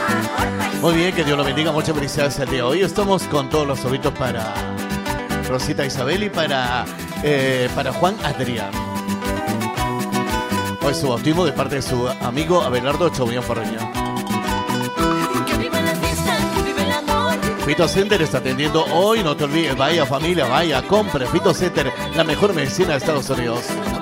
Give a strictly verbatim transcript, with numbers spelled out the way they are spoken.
Muy bien, que Dios lo bendiga. Muchas felicidades el día de hoy. Estamos con todos los sobritos para Rosita Isabel y para, eh, para Juan Adrián. Hoy su bautismo de parte de su amigo Abelardo Chabuñón Forreño. Fito Center está atendiendo hoy, no te olvides, vaya familia, vaya, compre Fito Center, la mejor medicina de Estados Unidos.